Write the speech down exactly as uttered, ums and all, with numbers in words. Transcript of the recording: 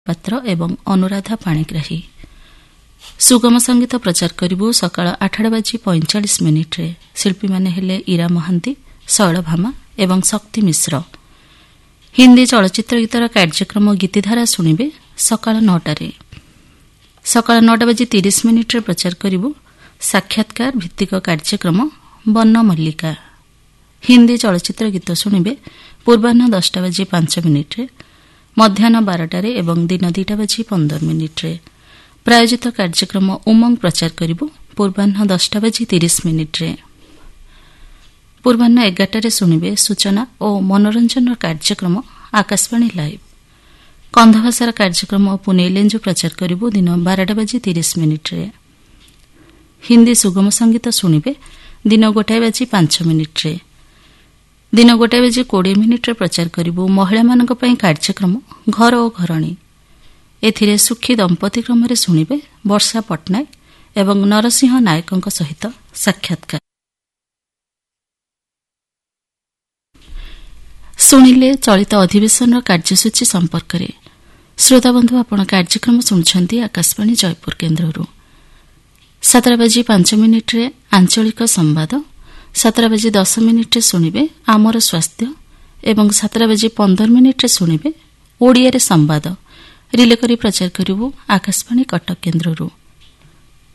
ପାତ୍ର ଏବଂ ଅନୁରାଧା ପାଣିଗ୍ରାହୀ। ସୁଗମ ସଙ୍ଗୀତ ପ୍ରଚାର କରିବୁ ସକାଳ ଆଠଟା ବାଜି ପଇଁଚାଳିଶ ମିନିଟ୍ରେ। ଶିଳ୍ପୀମାନେ ହେଲେ ଇରା ମହାନ୍ତି, ଶୈଳଭାମା ଏବଂ ଶକ୍ତି ମିଶ୍ର। ହିନ୍ଦୀ ଚଳଚ୍ଚିତ୍ର ଗୀତର କାର୍ଯ୍ୟକ୍ରମ ଗୀତିଧାରା ଶୁଣିବେ ସକାଳ ନଅଟାରେ। ସକାଳ ନଅଟା ବାଜି ତିରିଶ ମିନିଟ୍ରେ ପ୍ରଚାର କରିବୁ ସାକ୍ଷାତକାର ଭିତ୍ତିକ କାର୍ଯ୍ୟକ୍ରମ ବନ ମଲ୍ଲିକା। ହିନ୍ଦୀ ଚଳଚ୍ଚିତ୍ର ଗୀତ ଶୁଣିବେ ପୂର୍ବାହ୍ନ ଦଶଟା ବାଜି ପାଞ୍ଚ ମିନିଟ୍ରେ, ମଧ୍ୟାହ୍ନ ବାରଟାରେ ଏବଂ ଦିନ ଦୁଇଟା ବାଜି ପନ୍ଦର ମିନିଟ୍ରେ। ପ୍ରାୟୋଜିତ କାର୍ଯ୍ୟକ୍ରମ ଉମଙ୍ଗ ପ୍ରଚାର କରିବୁ ପୂର୍ବାହ୍ନ ଦଶଟା ବାଜି ତିରିଶ ମିନିଟ୍ରେ। ପୂର୍ବାହ୍ନ ଏଗାରଟାରେ ଶୁଣିବେ ସୂଚନା ଓ ମନୋରଞ୍ଜନର କାର୍ଯ୍ୟକ୍ରମ ଆକାଶବାଣୀ ଲାଇଭ୍। କନ୍ଧଭାଷାର କାର୍ଯ୍ୟକ୍ରମ ପୁନେଇ ଲେଞ୍ଜୁ ପ୍ରଚାର କରିବୁ ଦିନ ବାରଟା ବାଜି ତିରିଶ ମିନିଟ୍ରେ। ହିନ୍ଦୀ ସୁଗମ ସଙ୍ଗୀତ ଶୁଣିବେ ଦିନ ଗୋଟାଏ ବାଜି ପାଞ୍ଚ ମିନିଟ୍ରେ। ଦିନ ଗୋଟାଏ ବାଜି କୋଡ଼ିଏ ମିନିଟ୍ରେ ପ୍ରଚାର କରିବୁ ମହିଳାମାନଙ୍କ ପାଇଁ କାର୍ଯ୍ୟକ୍ରମ ଘର ଓ ଘରଣୀ। ଏଥିରେ ସୁଖୀ ଦମ୍ପତି କ୍ରମରେ ଶୁଣିବେ ବର୍ଷା ପଟ୍ଟନାୟକ ଏବଂ ନରସିଂହ ନାୟକଙ୍କ ସହିତ ସାକ୍ଷାତକାର। ଶୁଣିଲେ ଚଳିତ ଅଧିବେଶନର କାର୍ଯ୍ୟସୂଚୀ ସମ୍ପର୍କରେ। ଶ୍ରୋତାବନ୍ଧୁ, ଆପଣ କାର୍ଯ୍ୟକ୍ରମ ଶୁଣୁଛନ୍ତି ଆକାଶବାଣୀ ଜୟପୁର କେନ୍ଦ୍ରରୁ। ସାତଟା ବାଜି ପାଞ୍ଚ ମିନିଟ୍ରେ ଆଞ୍ଚଳିକ ସମ୍ବାଦ, ସାତଟା ବାଜି ଦଶ ମିନିଟ୍ରେ ଶୁଣିବେ ଆମର ସ୍ୱାସ୍ଥ୍ୟ ଏବଂ ସାତଟା ବାଜି ପନ୍ଦର ମିନିଟ୍ରେ ଶୁଣିବେ ଓଡ଼ିଆରେ ସମ୍ବାଦ। ରିଲେ କରି ପ୍ରଚାର କରିବୁ ଆକାଶବାଣୀ କଟକ କେନ୍ଦ୍ରରୁ।